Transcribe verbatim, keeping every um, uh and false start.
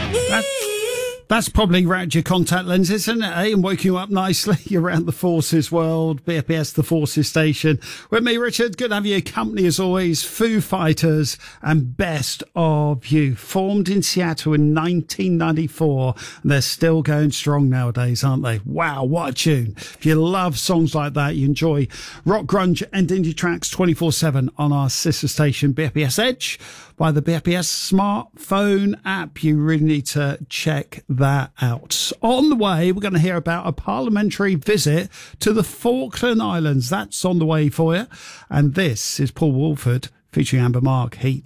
That, that's probably round your contact lenses, isn't it, eh? And woken you up nicely around the Forces world. B F B S, the Forces station. With me, Richard. Good to have you company as always. Foo Fighters and Best of You. Formed in Seattle in nineteen ninety-four. And they're still going strong nowadays, aren't they? Wow, what a tune. If you love songs like that, you enjoy rock, grunge and indie tracks twenty-four seven on our sister station, B F B S Edge, by the B F B S smartphone app. You really need to check that out. On the way, we're going to hear about a parliamentary visit to the Falkland Islands. That's on the way for you. And this is Paul Woolford featuring Amber Mark, Heat.